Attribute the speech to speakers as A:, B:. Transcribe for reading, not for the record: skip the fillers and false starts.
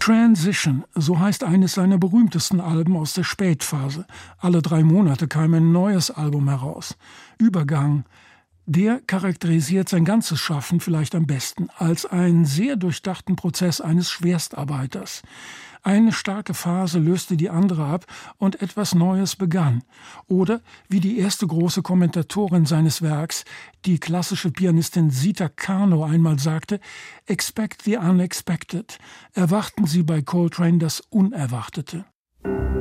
A: Transition, so heißt eines seiner berühmtesten Alben aus der Spätphase. Alle 3 Monate kam ein neues Album heraus. Übergang, der charakterisiert sein ganzes Schaffen vielleicht am besten als einen sehr durchdachten Prozess eines Schwerstarbeiters. Eine starke Phase löste die andere ab und etwas Neues begann. Oder, wie die erste große Kommentatorin seines Werks, die klassische Pianistin Zita Karno einmal sagte, "Expect the unexpected." Erwarten Sie bei Coltrane das Unerwartete.